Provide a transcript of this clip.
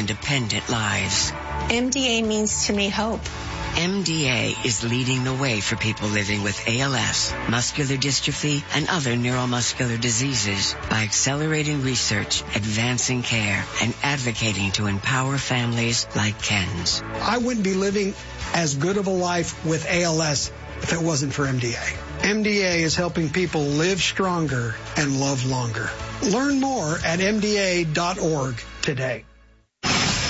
independent lives. MDA means to me hope. MDA is leading the way for people living with ALS, muscular dystrophy, and other neuromuscular diseases by accelerating research, advancing care, and advocating to empower families like Ken's. I wouldn't be living as good of a life with ALS if it wasn't for MDA. MDA is helping people live stronger and love longer. Learn more at MDA.org today.